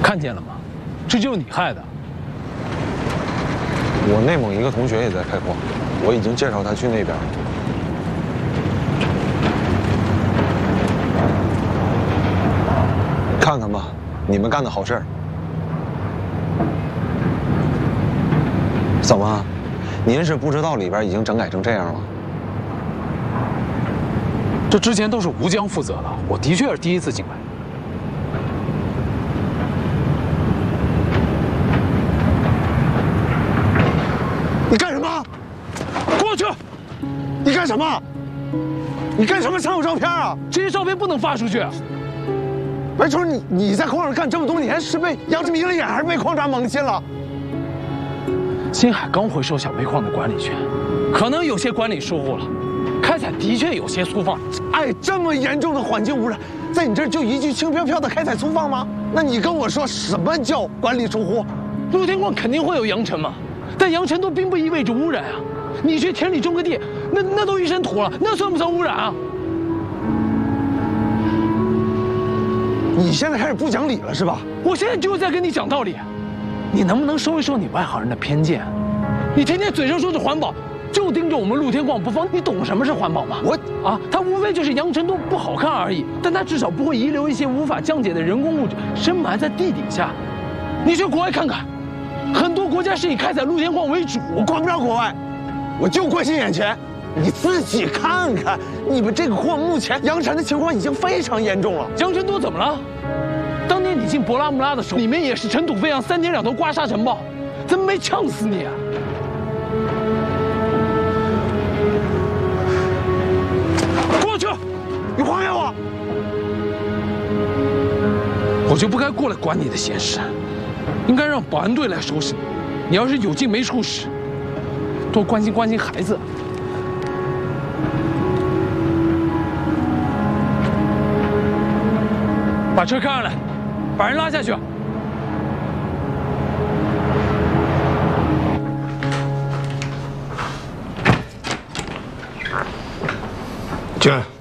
看见了吗？这就是你害的。 我内蒙一个同学也在开矿，我已经介绍他去那边了。看看吧，你们干的好事儿。怎么，您是不知道里边已经整改成这样了？ 这之前都是吴江负责的，我的确是第一次进来。 你干什么？ 过去！ 你干什么？你干什么删我照片啊？ 这些照片不能发出去。 白春，你在矿上干这么多年，是被杨志迷了眼，还是被矿渣蒙信了？ 星海刚回收小煤矿的管理权，可能有些管理疏忽了，开采的确有些粗放。 哎，这么严重的环境污染，在你这儿就一句轻飘飘的开采粗放吗？那你跟我说什么叫管理疏忽？ 陆天矿肯定会有扬尘嘛，但扬尘都并不意味着污染啊。你去田里种个地，那都一身土了，那算不算污染啊？ 你现在开始不讲理了是吧？ 我现在就是在跟你讲道理，你能不能收一收你外行人的偏见？你天天嘴上说着环保，就盯着我们陆天矿不放，你懂什么是环保吗？它无非就是扬尘度不好看而已，但它至少不会遗留一些无法降解的人工物质深埋在地底下。你去国外看看，很多国家是以开采陆天矿为主。 我管不着国外，我就关心眼前。你自己看看，你们这个矿目前扬尘的情况已经非常严重了。 扬尘多怎么了？当年你进博拉木拉的时候，里面也是尘土飞扬，3天2头刮沙尘暴，怎么没呛死你啊？过去！ 你还原我！ 我就不该过来管你的闲事，应该让保安队来收拾你。你要是有劲没处使，多关心关心孩子。把车开上来，把人拉下去。 进来。